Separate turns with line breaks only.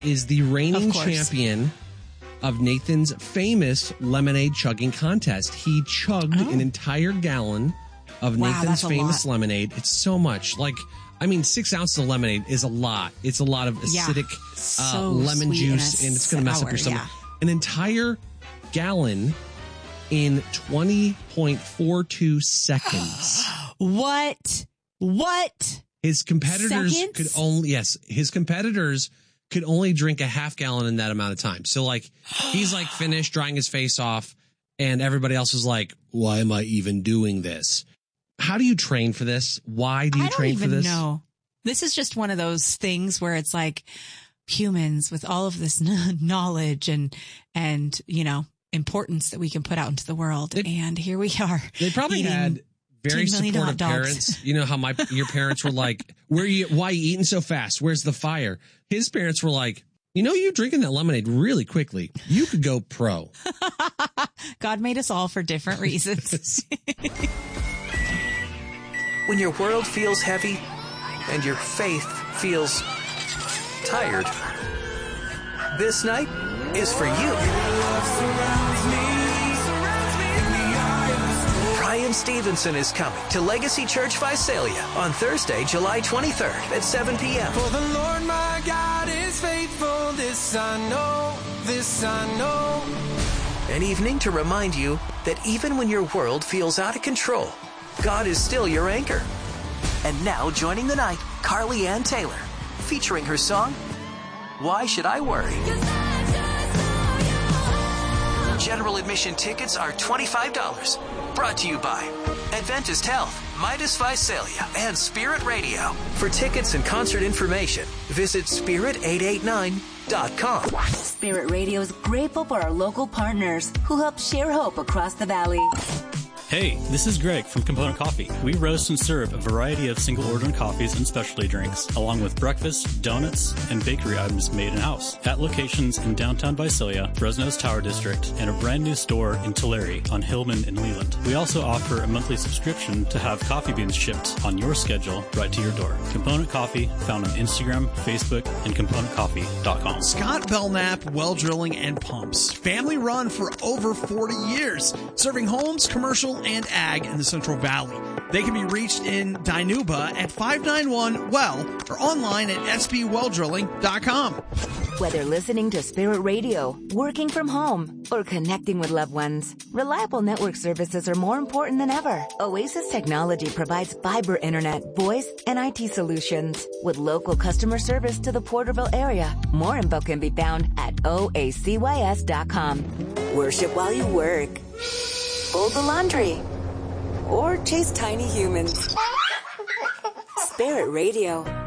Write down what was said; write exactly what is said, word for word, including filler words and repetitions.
is the reigning champion of Nathan's famous lemonade chugging contest. He chugged oh. an entire gallon of
wow,
Nathan's famous
lot.
lemonade. It's so much. Like, I mean, six ounces of lemonade is a lot. It's a lot of acidic
yeah. so
uh, lemon juice, and, and it's going to mess up your stomach.
Yeah.
An entire gallon in twenty point four two seconds.
What? What?
His competitors
Seconds?
could only, yes, his competitors could only drink a half gallon in that amount of time. So, like, he's like finished drying his face off, and everybody else is like, why am I even doing this? How do you train for this? Why do you
I don't
train for
even
this?
know. This is just one of those things where it's like humans with all of this knowledge and, and, you know, importance that we can put out into the world.
They,
and here we are.
They probably had very supportive parents. You know how my your parents were like, "Where you? Why are you eating so fast? Where's the fire?" His parents were like, "You know, you drinking that lemonade really quickly. You could go pro."
God made us all for different reasons.
When your world feels heavy and your faith feels tired, this night is for you. Brian Stevenson is coming to Legacy Church Visalia on Thursday, July twenty-third at seven p.m.
For the Lord my God is faithful, this I know, this I know.
An evening to remind you that even when your world feels out of control, God is still your anchor. And now joining the night, Carly Ann Taylor, featuring her song, Why Should I Worry? General admission tickets are twenty-five dollars. Brought to you by Adventist Health, Midas Visalia, and Spirit Radio. For tickets and concert information, visit spirit eight eight nine dot com.
Spirit Radio is grateful for our local partners who help share hope across the valley.
Hey, this is Greg from Component Coffee. We roast and serve a variety of single-order coffees and specialty drinks, along with breakfast, donuts, and bakery items made in-house at locations in downtown Visalia, Fresno's Tower District, and a brand new store in Tulare on Hillman in Leland. We also offer a monthly subscription to have coffee beans shipped on your schedule right to your door. Component Coffee, found on Instagram, Facebook, and component coffee dot com.
Scott Belknap Well Drilling and Pumps. Family run for over forty years, serving homes, commercial, and ag in the Central Valley. They can be reached in Dinuba at five nine one well or online at s b well drilling dot com.
Whether listening to Spirit Radio, working from home, or connecting with loved ones, reliable network services are more important than ever. Oasis Technology provides fiber internet, voice, and I T solutions with local customer service to the Porterville area. More info can be found at o a c y s dot com. Worship while you work. Fold the laundry. Or chase tiny humans. Spirit Radio.